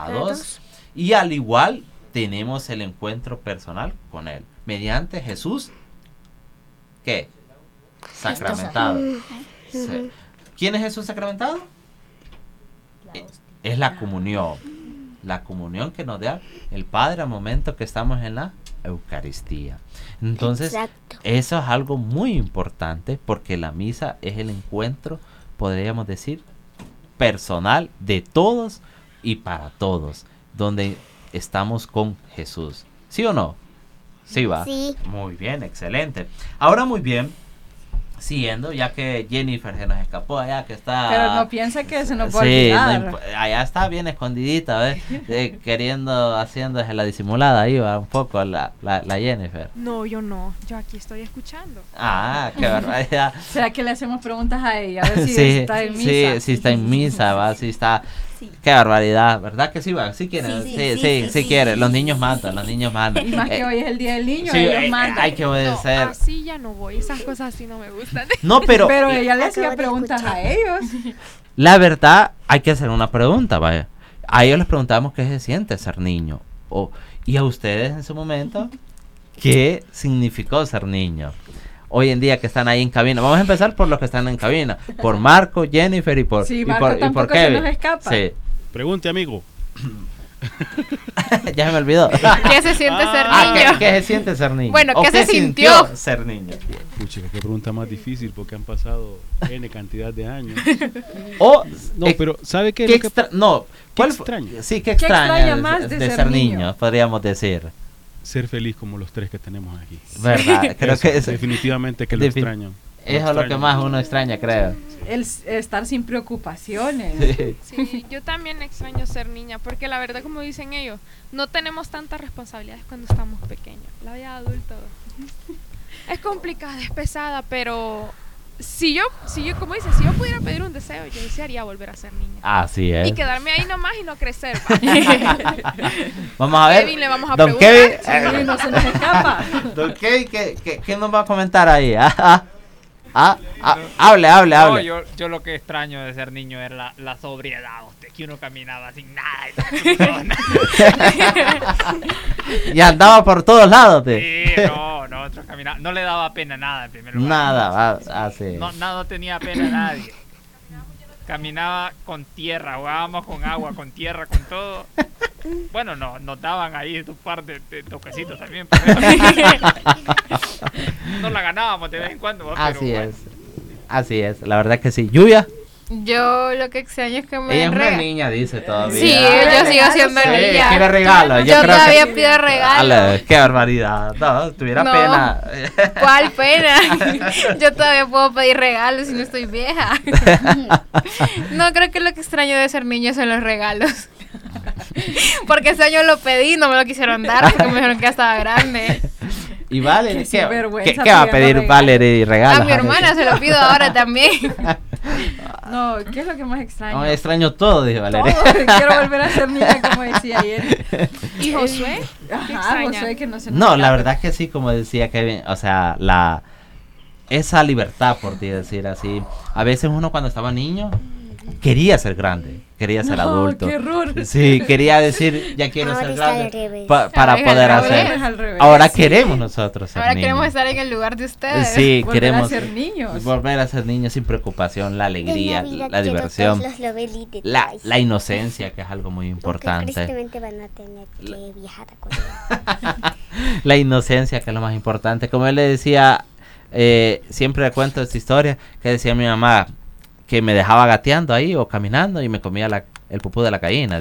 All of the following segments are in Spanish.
pecados. Y al igual tenemos el encuentro personal con Él. Mediante Jesús, ¿qué? Sacramentado. Sí. ¿Quién es Jesús sacramentado? Es la comunión. La comunión que nos da el Padre al momento que estamos en la Eucaristía. Entonces, eso es algo muy importante porque la misa es el encuentro, podríamos decir, personal de todos y para todos, donde estamos con Jesús. ¿Sí o no? Sí, va. Sí. Muy bien, excelente. Ahora muy bien, siguiendo, ya que Jennifer se nos escapó allá, que está... Pero no piensa que se nos va a Sí, olvidar. allá está bien escondidita, ¿ves? Queriendo, haciéndose la disimulada ahí, va un poco la Jennifer. No, yo no. Yo aquí estoy escuchando. Ah, qué barbaridad. ¿Será que le hacemos preguntas a ella? A ver si Sí, está en misa. sí está en misa, va, sí está... Qué barbaridad, ¿verdad que sí, va? Sí quieren, sí quiere. Los niños mandan. Y más que hoy es el Día del Niño, sí, ellos mandan. hay que obedecer. No, así ya no voy. Esas cosas así no me gustan. No, pero ella le hacía preguntas a ellos. la verdad, hay que hacer una pregunta, vaya. A ellos les preguntamos qué se siente ser niño. Y a ustedes en su momento, ¿qué significó ser niño? Hoy en día que están ahí en cabina. Vamos a empezar por los que están en cabina. Por Marco, Jennifer y por, sí, y Marco por, y por Kevin. Se nos escapa. Sí. Pregunte, amigo. Ya se me olvidó. ¿Qué se siente ser niño? ¿Qué se siente ser niño? Bueno, ¿qué se sintió ser niño? Pucha, qué pregunta más difícil porque han pasado N cantidad de años. No, pero ¿sabe qué? ¿Cuál extraño? Sí, ¿qué extraña más de ser niño? Podríamos decir. Ser feliz como los tres que tenemos aquí. ¿Verdad? Creo que es definitivamente que lo extraño. Eso es lo que más uno extraña, creo. El estar sin preocupaciones. Sí, yo también extraño ser niña, porque la verdad, como dicen ellos, no tenemos tantas responsabilidades cuando estamos pequeños. La vida de adulto es complicada, es pesada, pero si yo, como dices, si yo pudiera pedir un deseo, yo desearía volver a ser niña. Así es. Y quedarme ahí nomás y no crecer. Vamos a ver. Kevin, le vamos a Don preguntar. Kevin, Sí, no se nos escapa. Don Kevin, ¿qué nos va a comentar ahí? Hable. No, yo lo que extraño de ser niño era la sobriedad, que uno caminaba sin nada. Y andaba por todos lados. Sí, nosotros caminaba, no le daba pena nada en primer lugar. Nada, así. No tenía pena a nadie. Caminaba con tierra, jugábamos con agua, con tierra, con todo. Bueno, nos daban ahí un par de toquecitos también. Nos la ganábamos de vez en cuando. Así es, la verdad que sí. Lluvia. Yo lo que extraño es que me Ella es una niña, dice todavía. Sí, yo sigo siendo niña. Quiere regalo. Yo todavía pido regalo. Qué barbaridad. No, tuviera pena. ¿Cuál pena? Yo todavía puedo pedir regalos si no estoy vieja. No, creo que lo que extraño de ser niña son los regalos. Porque ese año lo pedí, no me lo quisieron dar porque me dijeron que ya estaba grande. ¿Y Valerie? ¿Qué va a pedir Valerie regalos? A mi hermana se lo pido ahora también. No, ¿qué es lo que más extraño? No, extraño todo, dice Valeria. Todo, quiero volver a ser niña, como decía ayer. ¿Y Josué? Josué que no se nos No, la escape. verdad que sí, como decía Kevin, o sea, esa libertad, por ti decir así. A veces uno cuando estaba niño quería ser grande, quería ser adulto. ¡Qué error! Sí, quería decir, ya quiero ser grande para Ahora poder es hacer. al revés. Ahora queremos nosotros ser Ahora niños. queremos estar en el lugar de ustedes. Sí, Volver queremos a ser niños. volver a ser niños sin preocupación, la alegría, la diversión, la inocencia, que es algo muy importante. Tristemente van a tener que viajar a Corea. La inocencia, que es lo más importante. Como él le decía, siempre le cuento esta historia, que decía mi mamá, que me dejaba gateando ahí o caminando y me comía el pupú de la gallina.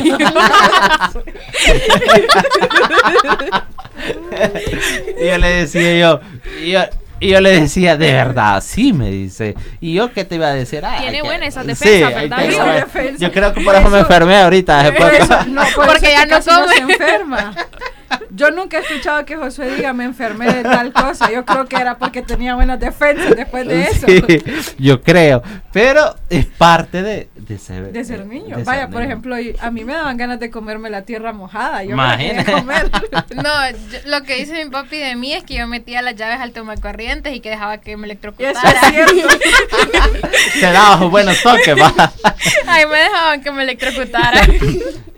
Y yo le decía y yo le decía, de verdad, sí, me dice. Y yo, ¿qué te iba a decir? Tiene buena esa defensa, ¿verdad? Yo creo que por eso me enfermé ahorita. Porque ya no come. Se enferma. Yo nunca he escuchado que Josué diga me enfermé de tal cosa. Yo creo que era porque tenía buenas defensas después de eso. Sí, yo creo. Pero es parte de ser niño. de Vaya, ser por niño. ejemplo, a mí me daban ganas de comerme la tierra mojada. Yo Imagínate. me la quería comer. No, lo que dice mi papi de mí es que yo metía las llaves al tomacorrientes y que dejaba que me Y electrocutara. eso es cierto. Te daba buenos toques, va. Ay, me dejaban que me electrocutara.